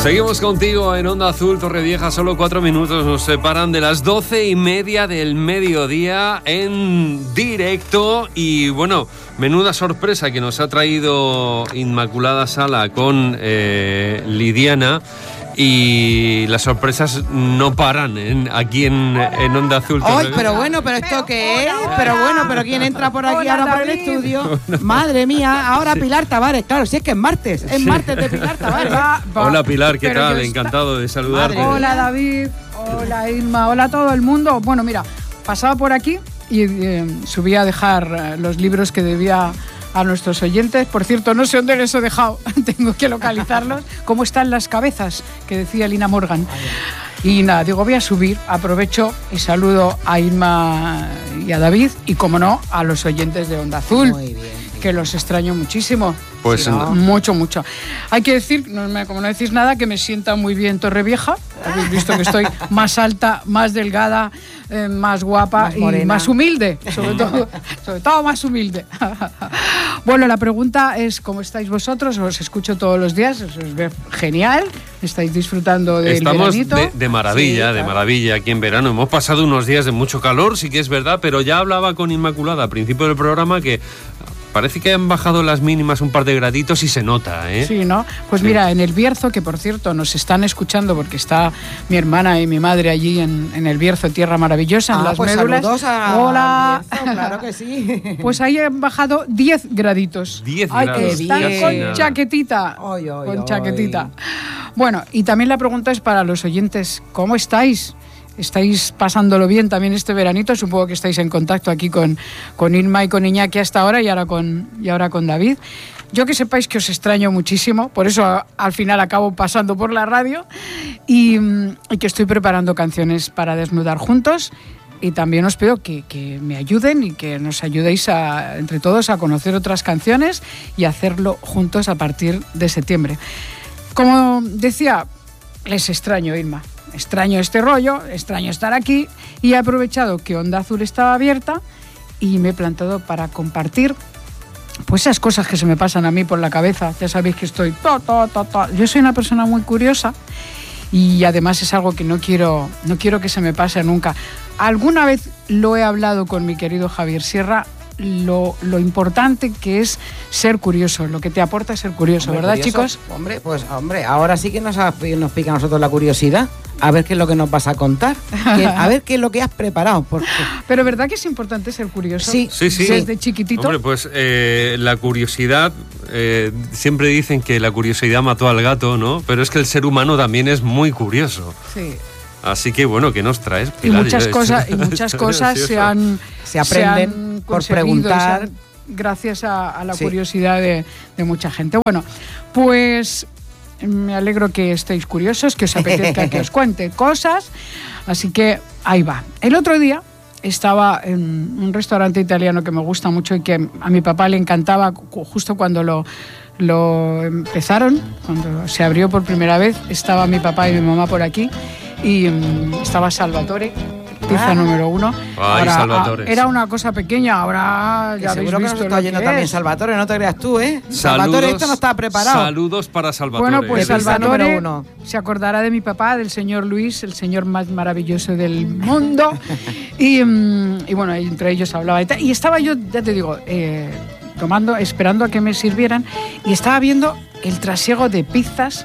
Seguimos contigo en Onda Azul, Torrevieja. Solo 4 minutos nos separan de las 12:30 del mediodía en directo. Y bueno, menuda sorpresa que nos ha traído Inmaculada Sala con Lidiana. Y las sorpresas no paran aquí en Onda Azul. ¡Ay, pero bueno, pero esto qué es! Pero bueno, pero ¿quién entra por aquí ahora por el estudio? Madre mía, ahora Pilar Tavares, claro, si es que es martes de Pilar Tavares. Hola Pilar, ¿qué tal? Encantado de saludarte. Hola David, hola Irma, hola a todo el mundo. Bueno, mira, pasaba por aquí y subí a dejar los libros que debía a nuestros oyentes. Por cierto, no sé dónde les he dejado, tengo que localizarlos. ¿Cómo están las cabezas? Que decía Lina Morgan. Y nada, digo, voy a subir, aprovecho y saludo a Irma y a David y, como no, a los oyentes de Onda Azul. Muy bien, que los extraño muchísimo. Pues sí, ¿no? Mucho. Hay que decir, como no decís nada, que me sienta muy bien Torrevieja. Habéis visto que estoy más alta, más delgada, más guapa y más humilde. Sobre todo más humilde. Bueno, la pregunta es, ¿cómo estáis vosotros? Os escucho todos los días, os veo genial. Estáis disfrutando del veranito. Estamos de maravilla, sí, de maravilla aquí en verano. Hemos pasado unos días de mucho calor, sí que es verdad, pero ya hablaba con Inmaculada al principio del programa que parece que han bajado las mínimas un par de graditos y se nota, ¿eh? Sí, ¿no? Pues sí. Mira, en el Bierzo, que por cierto nos están escuchando porque está mi hermana y mi madre allí en el Bierzo, tierra maravillosa, en las pues médulas. Saludos a Hola. Bierzo, claro que sí. Pues ahí han bajado 10 graditos. 10 grados. Que están con chaquetita. Con chaquetita. Bueno, y también la pregunta es para los oyentes, ¿cómo estáis? ¿Estáis pasándolo bien también este veranito? Supongo que estáis en contacto aquí con Irma y con Iñaki hasta ahora y ahora con David. Yo que sepáis que os extraño muchísimo, por eso al final acabo pasando por la radio y que estoy preparando canciones para desnudar juntos. Y también os pido que me ayuden y que nos ayudéis entre todos a conocer otras canciones y hacerlo juntos a partir de septiembre. Como decía, les extraño, Irma. Extraño este rollo, extraño estar aquí y he aprovechado que Onda Azul estaba abierta y me he plantado para compartir pues esas cosas que se me pasan a mí por la cabeza. Ya sabéis que estoy... Yo soy una persona muy curiosa y además es algo que no quiero que se me pase nunca. Alguna vez lo he hablado con mi querido Javier Sierra, lo importante que es ser curioso, lo que te aporta ser curioso, ¿verdad, chicos? Hombre, ahora sí que nos pica a nosotros la curiosidad. A ver qué es lo que nos vas a contar. A ver qué es lo que has preparado. Pero ¿verdad que es importante ser curioso? Sí. Desde chiquitito. Hombre, pues la curiosidad, siempre dicen que la curiosidad mató al gato, ¿no? Pero es que el ser humano también es muy curioso. Sí. Así que bueno, ¿qué nos traes, Pilar? Y muchas cosas se aprenden por preguntar gracias a la curiosidad de mucha gente. Bueno, pues me alegro que estéis curiosos, que os apetezca que os cuente cosas, así que ahí va. El otro día estaba en un restaurante italiano que me gusta mucho y que a mi papá le encantaba justo cuando lo empezaron, cuando se abrió por primera vez. Estaba mi papá y mi mamá por aquí y estaba Salvatore, pizza número 1. Ay, Salvatore. Era una cosa pequeña, ahora ya habéis seguro visto que nos está oyendo también Salvatore, no te creas tú, ¿eh? Salvatore, esto no está preparado. Saludos para Salvatore. Bueno, pues Salvatore se acordará de mi papá, del señor Luis, el señor más maravilloso del mundo. y bueno, entre ellos hablaba. Y estaba yo, ya te digo, esperando a que me sirvieran, y estaba viendo el trasiego de pizzas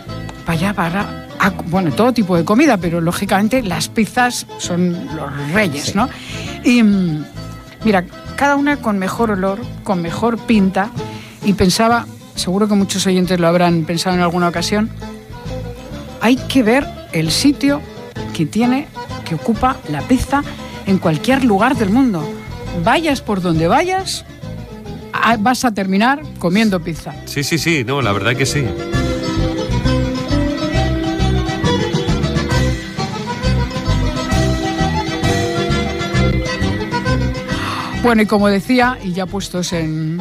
para todo tipo de comida, pero lógicamente las pizzas son los reyes, sí, ¿no? Y mira, cada una con mejor olor, con mejor pinta, y pensaba, seguro que muchos oyentes lo habrán pensado en alguna ocasión, hay que ver el sitio que ocupa la pizza en cualquier lugar del mundo. Vayas por donde vayas, vas a terminar comiendo pizza. Sí, no, la verdad que sí. Bueno, y como decía, y ya puestos en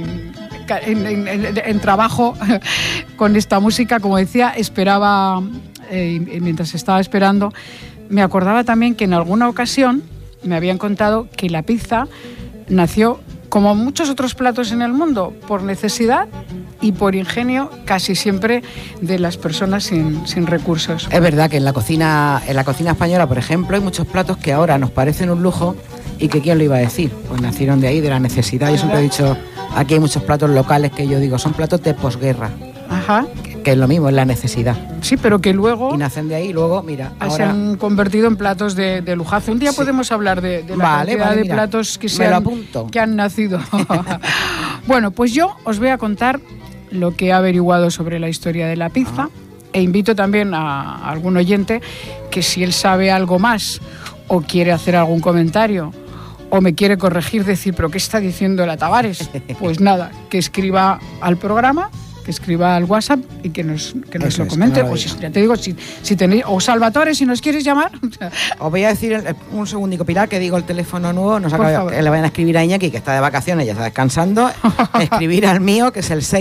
trabajo con esta música, como decía, esperaba, y mientras estaba esperando, me acordaba también que en alguna ocasión me habían contado que la pizza nació, como muchos otros platos en el mundo, por necesidad y por ingenio casi siempre de las personas sin recursos. Es verdad que en la cocina española, por ejemplo, hay muchos platos que ahora nos parecen un lujo y que ¿quién lo iba a decir? Pues nacieron de ahí, de la necesidad. Yo siempre he dicho, aquí hay muchos platos locales que yo digo, son platos de posguerra. Ajá. Que es lo mismo, es la necesidad. Sí, pero que luego... Y nacen de ahí y luego, mira, se ahora... han convertido en platos de lujazo. Un día podemos hablar de la cantidad de platos que han nacido. Bueno, pues yo os voy a contar lo que he averiguado sobre la historia de la pizza e invito también a algún oyente que si él sabe algo más o quiere hacer algún comentario o me quiere corregir, decir, ¿pero qué está diciendo la Tavares? Pues nada, que escriba al programa, que escriba al WhatsApp y que nos lo comente. O ya te digo, si tenéis, o Salvatore, si nos quieres llamar. Os voy a decir un segundico, Pilar, que digo el teléfono nuevo, que le vayan a escribir a Iñaki, que está de vacaciones, ya está descansando, escribir al mío, que es el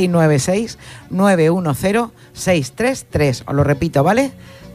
696-910-633. Os lo repito, ¿vale?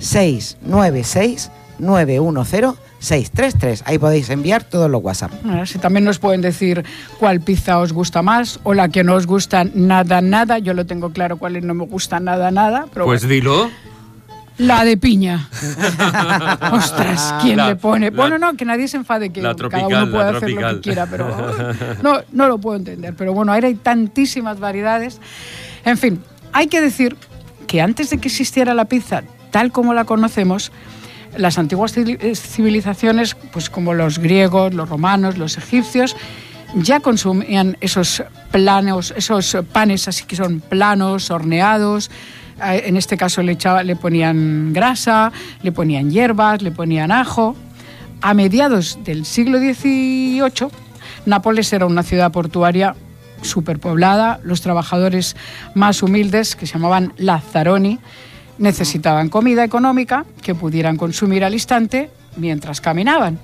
696-910-633. Ahí podéis enviar todos los WhatsApp. Si también nos pueden decir cuál pizza os gusta más o la que no os gusta nada. Yo lo tengo claro cuál no me gusta nada. Pero pues bueno. Dilo. La de piña. Ostras, ¿quién le pone? Bueno, no, que nadie se enfade, que cada uno puede hacer lo que quiera, pero no lo puedo entender. Pero bueno, ahora hay tantísimas variedades. En fin, hay que decir que antes de que existiera la pizza tal como la conocemos, las antiguas civilizaciones, pues como los griegos, los romanos, los egipcios, ya consumían esos panes así que son planos, horneados. En este caso le ponían grasa, le ponían hierbas, le ponían ajo. A mediados del siglo XVIII, Nápoles era una ciudad portuaria superpoblada. Los trabajadores más humildes, que se llamaban Lazzaroni, necesitaban comida económica que pudieran consumir al instante mientras caminaban.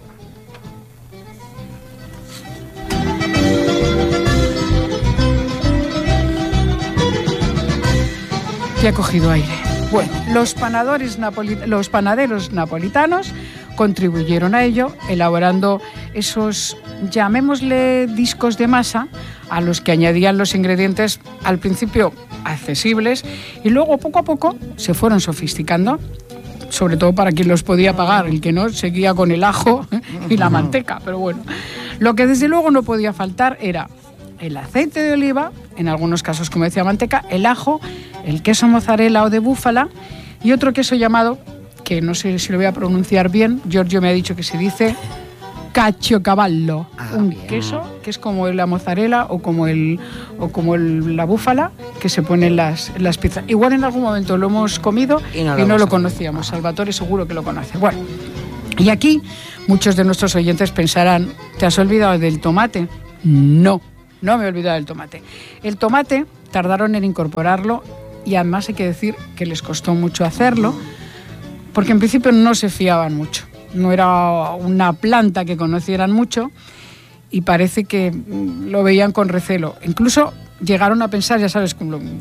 Que ha cogido aire. Bueno, los panaderos napolitanos contribuyeron a ello, elaborando esos, llamémosle, discos de masa, a los que añadían los ingredientes al principio accesibles y luego poco a poco se fueron sofisticando, sobre todo para quien los podía pagar. El que no seguía con el ajo y la manteca, pero bueno, lo que desde luego no podía faltar era el aceite de oliva, en algunos casos, como decía, manteca, el ajo, el queso mozzarella o de búfala y otro queso llamado, que no sé si lo voy a pronunciar bien, Giorgio me ha dicho que se dice caciocavallo, queso que es como la mozzarella o como la búfala que se pone en las pizzas. Igual en algún momento lo hemos comido y no lo conocíamos. Salvatore seguro que lo conoce. Bueno, y aquí muchos de nuestros oyentes pensarán, ¿te has olvidado del tomate? No me he olvidado del tomate. El tomate tardaron en incorporarlo y además hay que decir que les costó mucho hacerlo porque en principio no se fiaban mucho. No era una planta que conocieran mucho y parece que lo veían con recelo. Incluso llegaron a pensar, ya sabes, con lo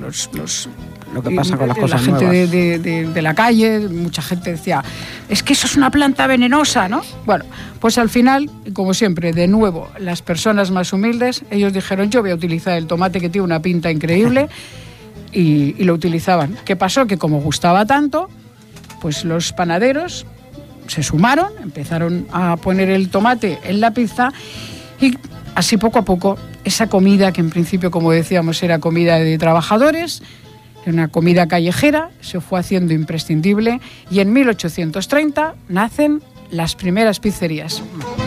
que pasa con las cosas nuevas. La gente nuevas. de la calle, mucha gente decía, es que eso es una planta venenosa, ¿no? Bueno, pues al final, como siempre, de nuevo, las personas más humildes, ellos dijeron, yo voy a utilizar el tomate que tiene una pinta increíble y lo utilizaban. ¿Qué pasó? Que como gustaba tanto, pues los panaderos se sumaron, empezaron a poner el tomate en la pizza y así poco a poco esa comida que en principio, como decíamos, era comida de trabajadores, una comida callejera, se fue haciendo imprescindible y en 1830 nacen las primeras pizzerías.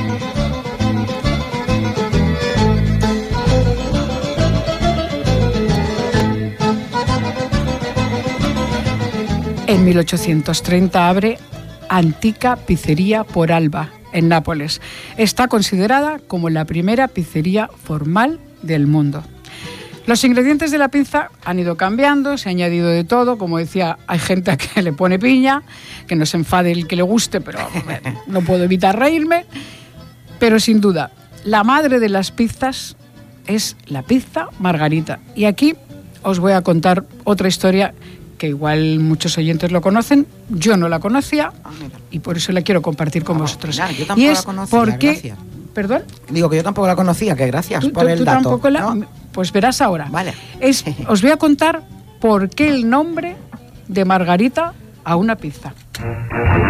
En 1830 abre Antica Pizzería por Alba, en Nápoles. Está considerada como la primera pizzería formal del mundo. Los ingredientes de la pizza han ido cambiando, se ha añadido de todo. Como decía, hay gente a que le pone piña, que no se enfade el que le guste, pero no puedo evitar reírme. Pero sin duda, la madre de las pizzas es la pizza margarita. Y aquí os voy a contar otra historia que igual muchos oyentes lo conocen, yo no la conocía y por eso la quiero compartir con vosotros. Mira, yo tampoco la conocía, porque, gracias. ¿Perdón? Digo que yo tampoco la conocía, que gracias por el dato. Tampoco ¿no? Pues verás ahora. Vale. Os voy a contar por qué el nombre de Margarita a una pizza.